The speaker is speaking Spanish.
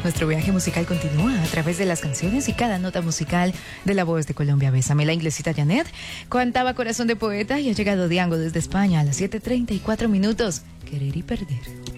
Nuestro viaje musical continúa a través de las canciones y cada nota musical de La Voz de Colombia. Bésame, la inglesita Janet cantaba Corazón de Poeta y ha llegado Diango desde España a las 7:34 minutos. Querer y perder.